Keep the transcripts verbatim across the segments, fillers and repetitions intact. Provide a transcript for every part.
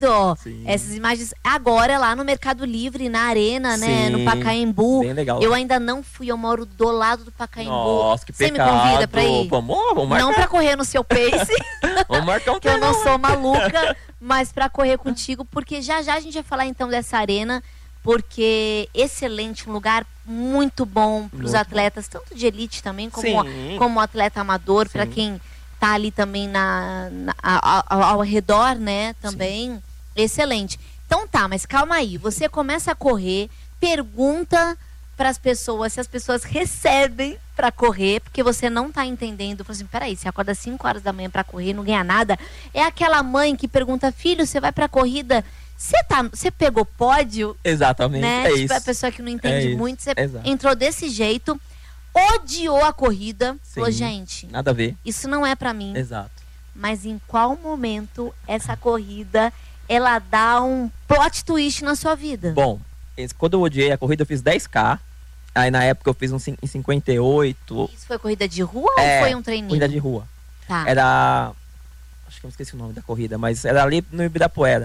Sim. Essas imagens agora lá no Mercado Livre, na Arena, né? Sim, No Pacaembu. bem legal. Eu ainda não fui, eu moro do lado do Pacaembu. Nossa, que Você pecado. me convida pra ir? Vamos, vamos marcar. Não pra correr no seu pace, Vamos marcar um que eu treino. não sou maluca, mas pra correr contigo, porque já já a gente vai falar então dessa arena, porque excelente, um lugar muito bom pros Muito atletas, tanto de elite também, como, Sim. como atleta amador, pra Sim. quem tá ali também na, na, ao, ao, ao redor, né, também. Sim. Excelente. Então tá, mas calma aí. Você começa a correr, pergunta para as pessoas se as pessoas recebem para correr, porque você não tá entendendo. Fala assim, peraí, você acorda cinco horas da manhã para correr e não ganha nada. É aquela mãe que pergunta, filho, você vai pra corrida, você tá, você pegou pódio? Exatamente, né? é Tipo, isso. a pessoa que não entende É muito, você Exato. entrou desse jeito, odiou a corrida, Sim, falou, gente, nada a ver. isso não é para mim. Exato. Mas em qual momento essa corrida, ela dá um plot twist na sua vida? Bom, esse, quando eu odiei a corrida, eu fiz dez K. Aí na época eu fiz um cin- em cinquenta e oito. Isso foi corrida de rua É, ou foi um treininho? Corrida de rua. Tá. Era... Acho que eu esqueci o nome da corrida, mas era ali no Ibirapuera.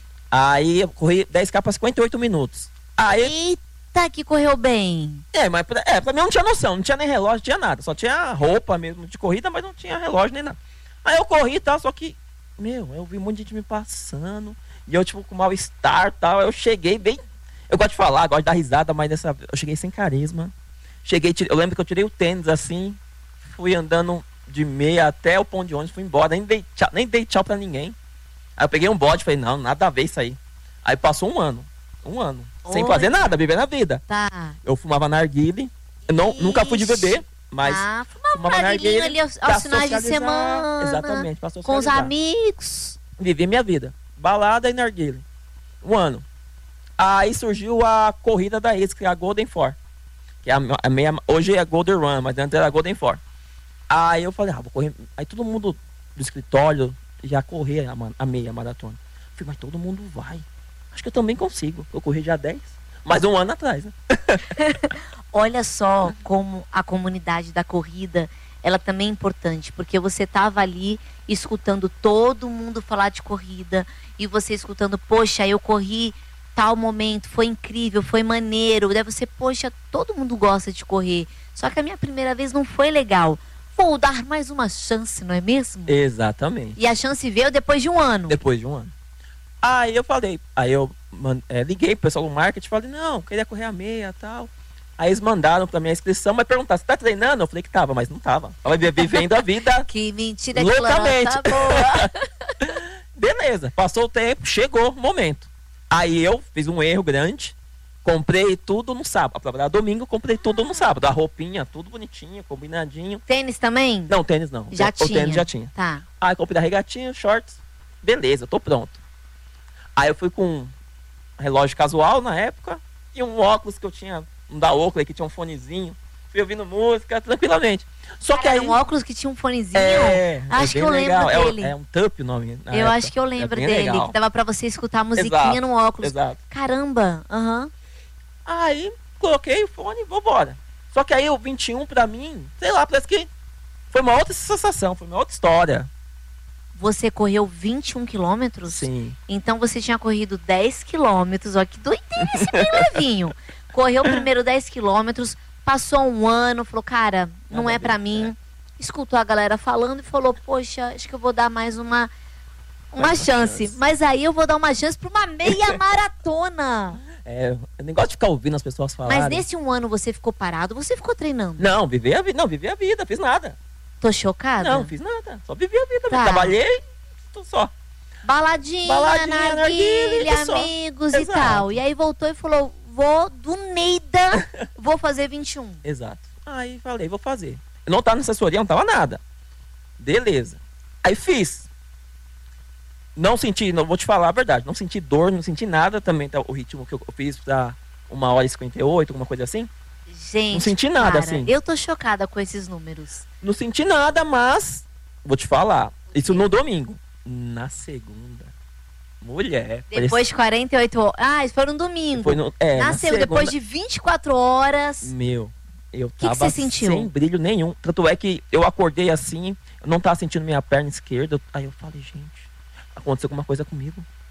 Aí eu corri dez K para cinquenta e oito minutos. Aí... Eita, que correu bem. É, mas pra, é, pra mim eu não tinha noção, não tinha nem relógio, não tinha nada. Só tinha roupa mesmo de corrida, mas não tinha relógio nem nada. Aí eu corri e tal, só que, meu, eu vi um monte de gente me passando. E eu, tipo, com mal-estar e tal. Eu cheguei bem. Eu gosto de falar, gosto de dar risada, mas dessa eu cheguei sem carisma. Cheguei, eu lembro que eu tirei o tênis assim, fui andando de meia até o ponto de ônibus, fui embora, nem dei tchau, nem dei tchau pra ninguém. Aí eu peguei um bode e falei, não, nada a ver isso aí. Aí passou um ano. Um ano. Sem Oi. fazer nada, vivendo a vida. Tá. Eu fumava narguile. Eu não, nunca fui de beber, mas Ah, fumava fumava um narguile narguilho ali aos, pra aos finais de socializar. semana. Exatamente, pra Com os socializar. amigos. Vivi minha vida. Balada e narguile. Um ano. Aí surgiu a corrida da ex, que é a Golden Four. Que é a, a meia, hoje é Golden Run, mas antes era a Golden Four. Aí eu falei, ah, vou correr. Aí todo mundo do escritório já correr a, a meia maratona. Eu falei, mas todo mundo vai. Acho que eu também consigo. Eu corri já dez. Mas um ano atrás, né? Olha só como a comunidade da corrida, ela também é importante, porque você estava ali escutando todo mundo falar de corrida e você escutando, poxa, eu corri tal momento, foi incrível, foi maneiro. Daí você, poxa, todo mundo gosta de correr, só que a minha primeira vez não foi legal. Vou dar mais uma chance, não é mesmo? Exatamente. E a chance veio depois de um ano. Depois de um ano. Aí eu falei, aí eu man, é, liguei pro pessoal do marketing e falei, não, queria correr a meia e tal. Aí eles mandaram pra minha inscrição, mas perguntaram, você tá treinando? Eu falei que tava, mas não tava. Tava vivendo a vida. Que mentira, loucamente. que tá boa. Beleza, passou o tempo, chegou o momento. Aí eu fiz um erro grande, comprei tudo no sábado. A prova era domingo, comprei tudo no sábado. A roupinha, tudo bonitinho, combinadinho. Tênis também? Não, tênis não. Já o, tinha. O tênis já tinha. Tá. Aí comprei a regatinha, shorts. Beleza, tô pronto. Aí eu fui com um relógio casual na época e um óculos que eu tinha, um da Oakley que tinha um fonezinho. Fui ouvindo música tranquilamente. Só que Era aí... um óculos que tinha um fonezinho? É, acho é que bem eu legal. lembro É, dele. o- é um Tup o nome. na Eu época. acho que eu lembro É bem dele, legal. que dava pra você escutar a musiquinha Exato, no óculos. Exato. Caramba, aham. Aí coloquei o fone e vambora. Só que aí o vinte e um pra mim, sei lá, parece que foi uma outra sensação, foi uma outra história. Você correu vinte e um quilômetros? Sim. Então você tinha corrido dez quilômetros, ó, que doideira esse bem levinho. Correu primeiro dez quilômetros, passou um ano, falou, cara, não Nada é a pra ver, mim. Escutou a galera falando e falou, poxa, acho que eu vou dar mais uma, uma Mais uma chance. chance. Mas aí eu vou dar uma chance pra uma meia maratona. É, eu nem gosto de ficar ouvindo as pessoas falarem. Mas nesse um ano você ficou parado, você ficou treinando? Não, viver a vida, não, viver a vida, fiz nada. Tô chocada? Não, fiz nada, só vivi a vida, Tá. trabalhei, tô só. Baladinha, Baladinha, narguilha, narguilha, só. amigos e Exato. tal. E aí voltou e falou, vou do Neida, vou fazer vinte e um. Exato. Aí falei, vou fazer. Eu não tava na assessoria, não tava nada. Beleza. Aí fiz. Não senti, não vou te falar a verdade, não senti dor, não senti nada também, tá, o ritmo que eu fiz pra uma hora e cinquenta e oito, alguma coisa assim. Gente, Não senti nada, cara, assim. eu tô chocada com esses números. Não senti nada, mas vou te falar. Isso no domingo. Na segunda, mulher. Depois de quarenta e oito horas. Ah, isso foi no domingo. Foi no, é, na Nasceu segunda- depois de vinte e quatro horas. Meu, eu que tava você sentiu? sem brilho nenhum. Tanto é que eu acordei assim, eu não tava sentindo minha perna esquerda. Aí eu falei, gente, aconteceu alguma coisa comigo.